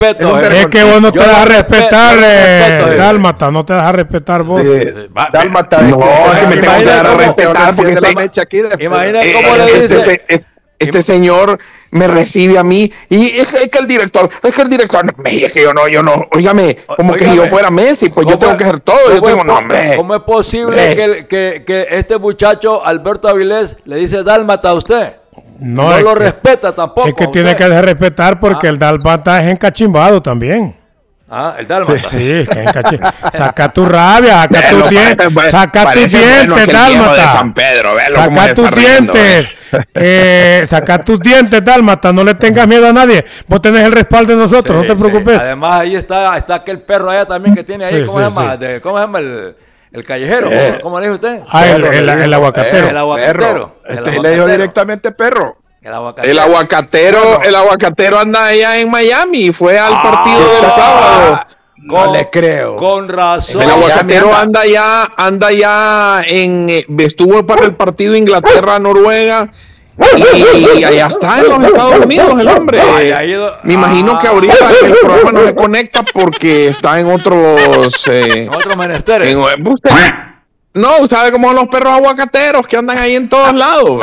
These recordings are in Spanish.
Es que vos no te das a respetar, Dálmata, no te das a respetar vos. Dálmata, no, que me tengo que dar a respetar porque imagínate cómo le dice. Este señor me recibe a mí y es que el director, no, es que yo no, óigame, como que si yo fuera Messi, pues yo tengo que hacer todo, yo tengo nombre. ¿Cómo es posible que este muchacho Alberto Avilés le dice Dálmata a usted? No lo respeta tampoco. Es que tiene que respetar porque el Dálmata es encachimbado también. El Dálmata. Sí, es encachimbado. Saca tu rabia, saca tus dientes, Dálmata. Saca tus dientes. Saca tus dientes, Dálmata. No le tengas miedo a nadie. Vos tenés el respaldo de nosotros, no te preocupes. Además, ahí está aquel perro allá también que tiene ahí. ¿Cómo se llama? ¿Cómo se llama el callejero? ¿Cómo le dijo usted? El aguacatero. El aguacatero. Le dijo directamente perro. El aguacatero anda allá en Miami. Fue al partido del sábado. No le creo. Con razón. El aguacatero anda ya estuvo para el partido Inglaterra-Noruega. Y allá está en los Estados Unidos el hombre. Me imagino que ahorita el programa no se conecta porque está en otros menesteres. No, ¿sabe cómo son los perros aguacateros que andan ahí en todos lados?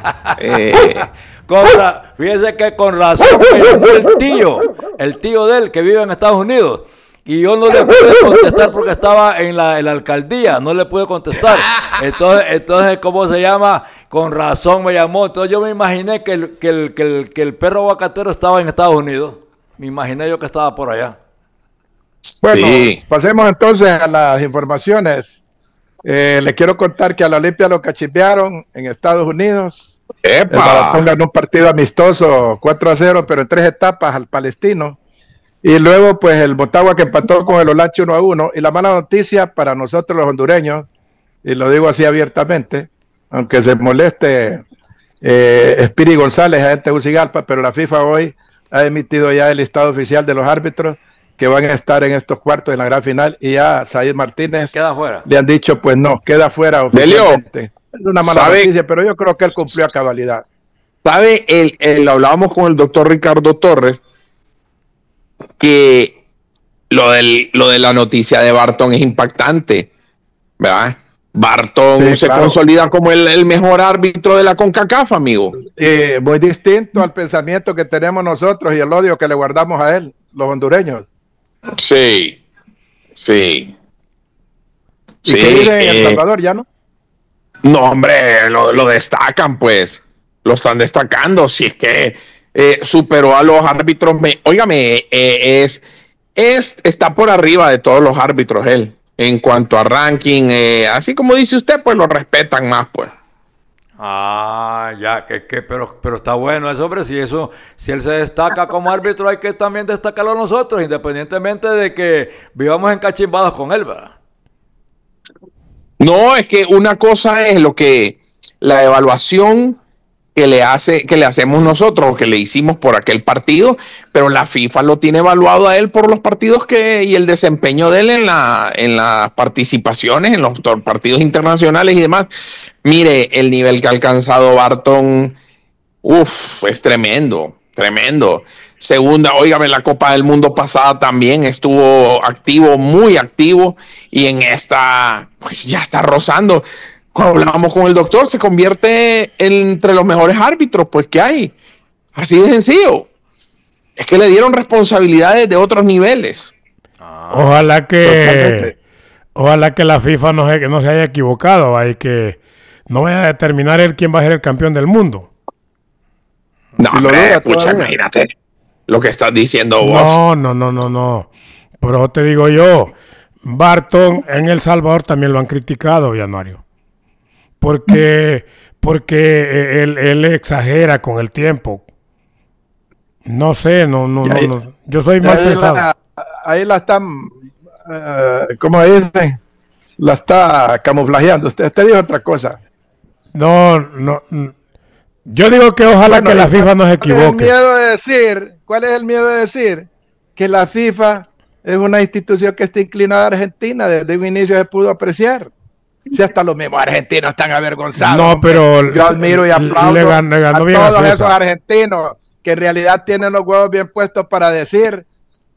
Fíjese que con razón el tío de él que vive en Estados Unidos. Y yo no le pude contestar porque estaba en la alcaldía, no le pude contestar. Entonces, ¿cómo se llama? Con razón me llamó. Entonces yo me imaginé que el perro aguacatero estaba en Estados Unidos. Me imaginé yo que estaba por allá. Bueno, pasemos entonces a las informaciones. Les quiero contar que a la Olimpia lo cachimbearon en Estados Unidos. El Maratón ganó un partido amistoso 4-0, pero en 3 etapas al Palestino. Y luego, pues, el Motagua que empató con el Olache 1-1. Y la mala noticia para nosotros los hondureños, y lo digo así abiertamente, aunque se moleste Espiri González, agente de Ucigalpa, pero la FIFA hoy ha emitido ya el listado oficial de los árbitros que van a estar en estos cuartos en la gran final. Y ya Said Martínez queda fuera. Le han dicho, pues no, queda fuera oficialmente. Es una mala noticia, pero yo creo que él cumplió a cabalidad. ¿Sabe? Hablábamos con el doctor Ricardo Torres, que lo de la noticia de Barton es impactante, ¿verdad? Barton se consolida como el mejor árbitro de la CONCACAF, amigo. Muy distinto al pensamiento que tenemos nosotros y el odio que le guardamos a él, los hondureños. Sí. ¿Y qué dicen en El Salvador ya, no? No, hombre, lo destacan, pues. Lo están destacando. Si es que superó a los árbitros. Óigame, está por arriba de todos los árbitros él. En cuanto a ranking, así como dice usted, pues lo respetan más, pues. Pero está bueno eso, hombre. Si él se destaca como árbitro, hay que también destacarlo nosotros, independientemente de que vivamos encachimbados con él, ¿verdad? No, es que una cosa es la evaluación que le hacemos nosotros, que le hicimos por aquel partido, pero la FIFA lo tiene evaluado a él por los partidos y el desempeño de él en las participaciones, en los partidos internacionales y demás. Mire, el nivel que ha alcanzado Barton, es tremendo. Segunda, óigame, la Copa del Mundo pasada también estuvo activo, muy activo, y en esta, pues ya está rozando. Cuando hablábamos con el doctor, se convierte entre los mejores árbitros, pues, que hay. Así de sencillo. Es que le dieron responsabilidades de otros niveles. Ojalá que la FIFA no se haya equivocado y que no vaya a determinar él quién va a ser el campeón del mundo. No, hombre, imagínate lo que estás diciendo vos. No. Pero te digo yo, Barton en El Salvador también lo han criticado, Januario. Porque él exagera con el tiempo. No sé, no. Yo soy más pesado. Ahí la están, ¿cómo dicen? La está camuflajeando. Usted dijo otra cosa. No. Yo digo que ojalá que la FIFA no se equivoque. ¿Cuál es el miedo de decir? Que la FIFA es una institución que está inclinada a Argentina. Desde un inicio se pudo apreciar. Si hasta los mismos argentinos están avergonzados. No, pero yo admiro y aplaudo a todos esos argentinos que en realidad tienen los huevos bien puestos para decir